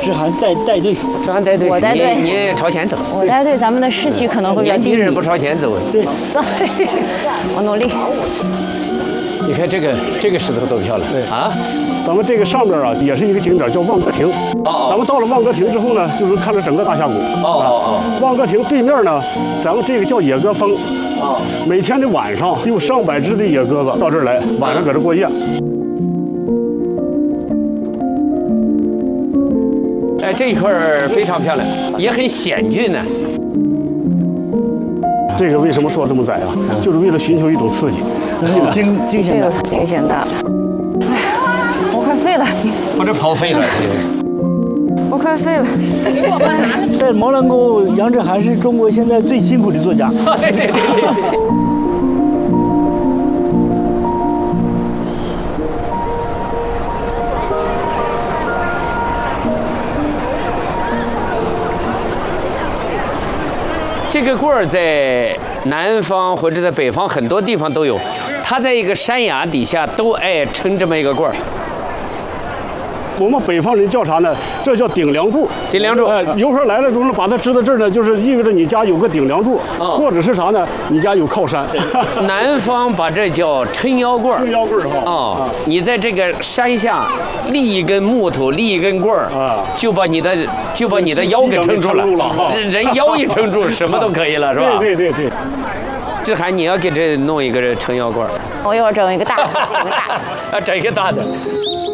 志涵带队， 志涵带队， 我带队你朝前走。 我带队，咱们的士气可能会比较低。 年轻人不朝前走。 对， 走，我努力。 你看这个石头多漂亮。 对啊， 咱们这个上面啊也是一个景点，叫望歌亭。咱们到了望歌亭之后呢，就能看着整个大峡谷。望歌亭对面呢，咱们这个叫野鸽峰。每天的晚上有上百只的野鸽子到这儿来，晚上搁这过夜。 哎，这一块儿非常漂亮，也很险峻呢。 这个为什么做这么窄啊？就是为了寻求一种刺激。 惊险的， 惊险大了。哎呀，我快废了， 我这跑废了。 我快废了。 在毛兰沟，杨志涵是中国现在最辛苦的作家。 对。这个棍儿在南方或者在北方很多地方都有，它在一个山崖底下都爱撑这么一个棍儿。 我们北方人叫啥呢？这叫顶梁柱。 顶梁柱。 游客来了之后，把它支到这儿呢，就是意味着你家有个顶梁柱，或者是啥呢？你家有靠山。 南方把这叫撑腰棍儿。 撑腰棍儿哈。 哦，你在这个山下立一根木头，立一根棍儿就把你的腰给撑住了。人腰一撑住，什么都可以了，是吧？ 对。 志涵，你要给这弄一个撑腰棍儿。 我一会儿整一个大的， 整一个大的。